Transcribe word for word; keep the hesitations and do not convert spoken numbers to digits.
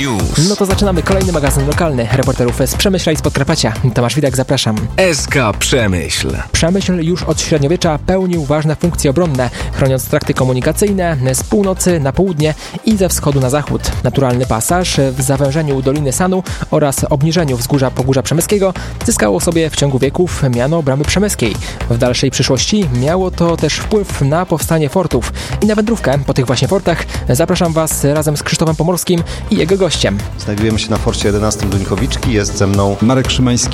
No to zaczynamy kolejny magazyn lokalny reporterów z Przemyśla i z Podkarpacia. Tomasz Widek, zapraszam. S K Przemyśl. Przemyśl już od średniowiecza pełnił ważne funkcje obronne, chroniąc trakty komunikacyjne z północy na południe i ze wschodu na zachód. Naturalny pasaż w zawężeniu Doliny Sanu oraz obniżeniu wzgórza Pogórza Przemyskiego zyskało sobie w ciągu wieków miano Bramy Przemyskiej. W dalszej przyszłości miało to też wpływ na powstanie fortów. I na wędrówkę po tych właśnie fortach zapraszam Was razem z Krzysztofem Pomorskim i jego gościem. Znajdujemy się na forcie jedenastym Duńkowiczki, jest ze mną Marek Szymański.